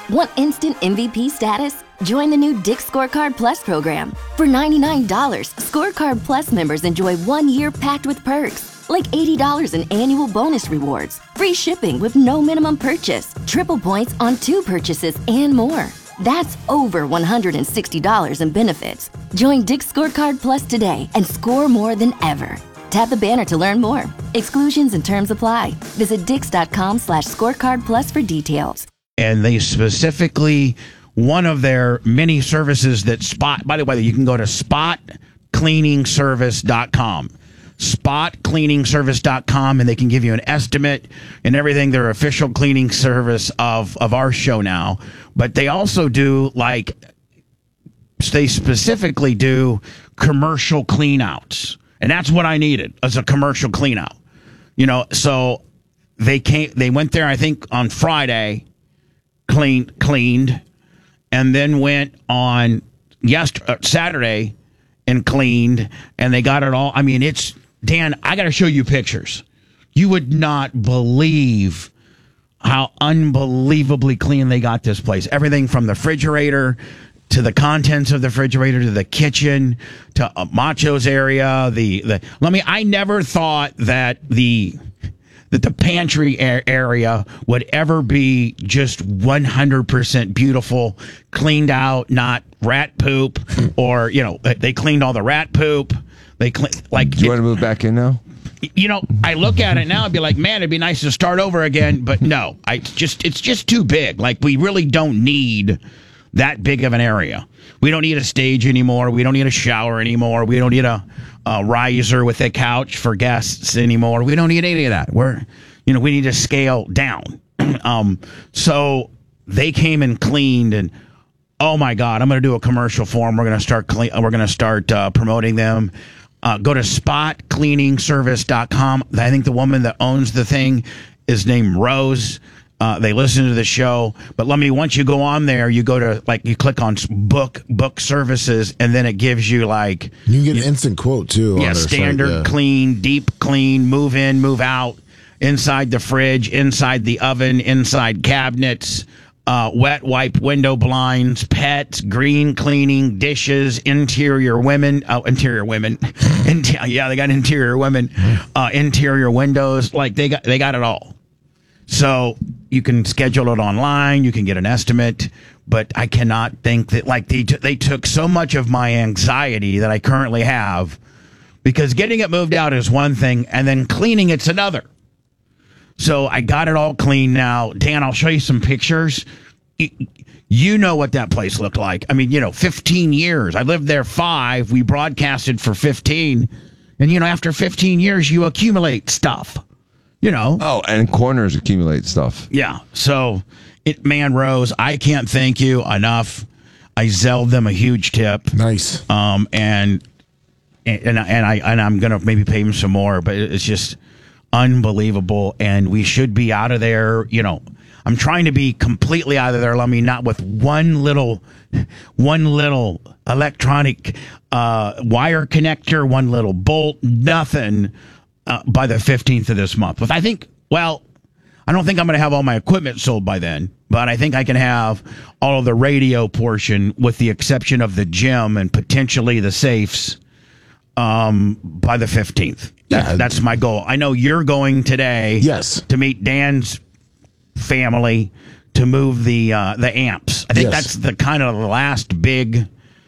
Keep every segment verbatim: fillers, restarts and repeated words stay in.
Want instant M V P status? Join the new Dick's Scorecard Plus program. For ninety-nine dollars, Scorecard Plus members enjoy one year packed with perks, like eighty dollars in annual bonus rewards, free shipping with no minimum purchase, triple points on two purchases, and more. That's over one hundred sixty dollars in benefits. Join Dick's Scorecard Plus today and score more than ever. Tap the banner to learn more. Exclusions and terms apply. Visit dix.com slash scorecard plus for details. And they specifically, one of their many services that Spot, by the way, you can go to spot cleaning service dot com. spot cleaning service dot com, and they can give you an estimate and everything. They're official cleaning service of, of our show now. But they also do, like, they specifically do commercial cleanouts. And that's what I needed, as a commercial cleanout. You know, so they came, they went there, I think, on Friday, clean, cleaned, and then went on yesterday, uh, Saturday and cleaned, and they got it all. I mean, it's, Dan, I got to show you pictures. You would not believe how unbelievably clean they got this place. Everything from the refrigerator to the contents of the refrigerator to the kitchen to uh, Macho's area. The the let me. I never thought that the that the pantry area would ever be just one hundred percent beautiful, cleaned out, not rat poop, or, you know, they cleaned all the rat poop. They clean, like. Do you it, want to move back in now? You know, I look at it now and be like, man, it'd be nice to start over again. But no, I just it's just too big. Like, we really don't need that big of an area. We don't need a stage anymore. We don't need a shower anymore. We don't need a, a riser with a couch for guests anymore. We don't need any of that. We're, you know, we need to scale down. um, so they came and cleaned, and oh my God, I'm going to do a commercial for them. We're going to start clean. We're going to start uh, promoting them. Uh, go to spot cleaning service dot com. I think the woman that owns the thing is named Rose. Uh, they listen to the show, but let me, once you go on there, you go to, like, you click on book, book services, and then it gives you, like, you can get an instant quote too. Yeah, on their standard, site, yeah. clean, deep clean, move in, move out, inside the fridge, inside the oven, inside cabinets, uh, wet wipe window blinds, pets, green cleaning, dishes, interior women, oh, interior women, Inter- yeah, they got interior women, uh, interior windows, like, they got, they got it all. So you can schedule it online. You can get an estimate, but I cannot think that, like, they, t- they took so much of my anxiety that I currently have, because getting it moved out is one thing, and then cleaning it's another. So I got it all clean now. Dan, I'll show you some pictures. You know what that place looked like. I mean, you know, fifteen years. I lived there five. We broadcasted for fifteen. And, you know, after fifteen years, you accumulate stuff. You know. Oh, and corners accumulate stuff. Yeah. So, it, man, Rose, I can't thank you enough. I zelled them a huge tip. Nice. Um, and and and I and I'm gonna maybe pay them some more, but it's just unbelievable. And we should be out of there. You know, I'm trying to be completely out of there. Let me not with one little, one little electronic uh, wire connector, one little bolt, nothing. Uh, by the fifteenth of this month. But I think, well, I don't think I'm going to have all my equipment sold by then, but I think I can have all of the radio portion, with the exception of the gym and potentially the safes, um, by the fifteenth. That, Yeah. That's my goal. I know you're going today. Yes. To meet Dan's family to move the uh, the amps. I think Yes. that's the kind of the last big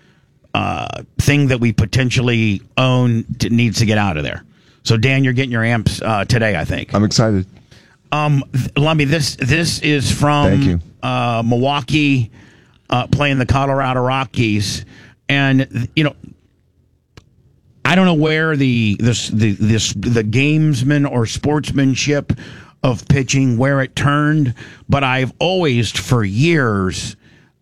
uh, thing that we potentially own to, needs to get out of there. So, Dan, you're getting your amps uh, today, I think. I'm excited. Um, Lumby, this this is from Thank you. Uh, Milwaukee, uh, playing the Colorado Rockies, and you know, I don't know where the this the this the gamesman or sportsmanship of pitching, where it turned, but I've always, for years,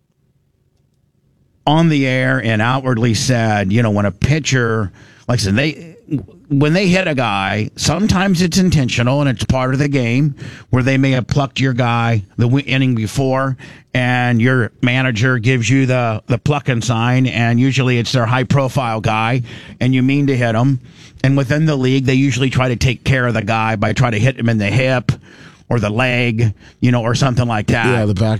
on the air and outwardly said, you know, when a pitcher, like I said, they. When they hit a guy, sometimes it's intentional and it's part of the game, where they may have plucked your guy the inning before, and your manager gives you the, the plucking sign, and usually it's their high-profile guy, and you mean to hit him. And within the league, they usually try to take care of the guy by trying to hit him in the hip or the leg, you know, or something like that. Yeah, the back